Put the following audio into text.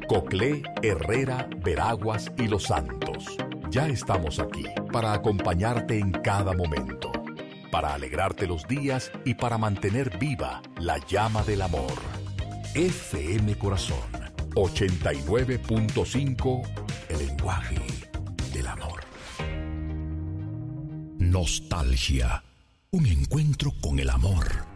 Coclé, Herrera, Veraguas y Los Santos. Ya estamos aquí para acompañarte en cada momento, para alegrarte los días y para mantener viva la llama del amor. FM Corazón 89.5, el lenguaje del amor. Nostalgia, un encuentro con el amor.